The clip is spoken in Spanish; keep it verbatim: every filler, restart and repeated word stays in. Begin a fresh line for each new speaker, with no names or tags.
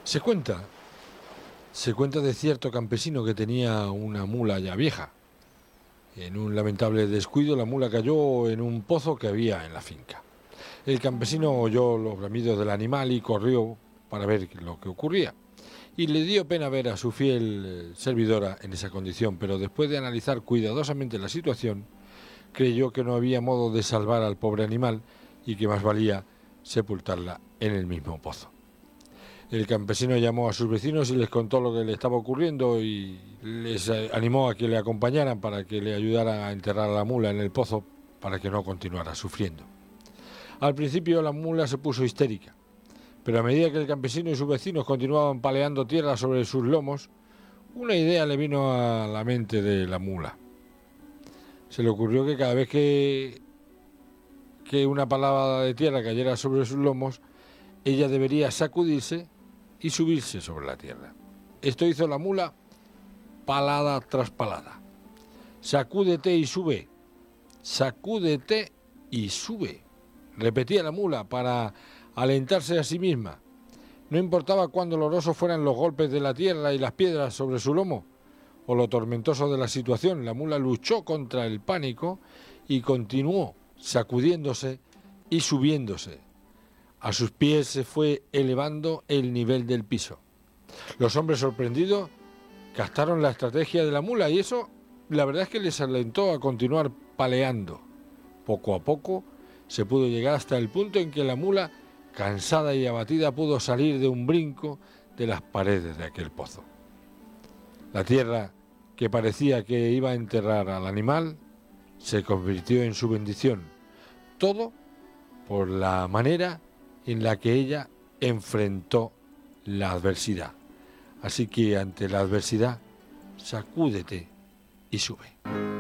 Se cuenta, se cuenta de cierto campesino que tenía una mula ya vieja. En un lamentable descuido, la mula cayó en un pozo que había en la finca. El campesino oyó los bramidos del animal y corrió para ver lo que ocurría. Y le dio pena ver a su fiel servidora en esa condición, pero después de analizar cuidadosamente la situación, creyó que no había modo de salvar al pobre animal y que más valía sepultarla en el mismo pozo. El campesino llamó a sus vecinos y les contó lo que le estaba ocurriendo y les animó a que le acompañaran para que le ayudaran a enterrar a la mula en el pozo para que no continuara sufriendo. Al principio la mula se puso histérica, pero a medida que el campesino y sus vecinos continuaban paleando tierra sobre sus lomos, una idea le vino a la mente de la mula. Se le ocurrió que cada vez que, que una palada de tierra cayera sobre sus lomos, ella debería sacudirse y subirse sobre la tierra. Esto hizo la mula palada tras palada. Sacúdete y sube, sacúdete y sube, repetía la mula para alentarse a sí misma. No importaba cuán dolorosos fueran los golpes de la tierra y las piedras sobre su lomo, o lo tormentoso de la situación, la mula luchó contra el pánico y continuó sacudiéndose y subiéndose. A sus pies se fue elevando el nivel del piso. Los hombres sorprendidos captaron la estrategia de la mula y eso, la verdad es que les alentó a continuar paleando. Poco a poco se pudo llegar hasta el punto en que la mula, cansada y abatida, pudo salir de un brinco de las paredes de aquel pozo. La tierra que parecía que iba a enterrar al animal se convirtió en su bendición. Todo por la manera en la que ella enfrentó la adversidad. Así que ante la adversidad, sacúdete y sube.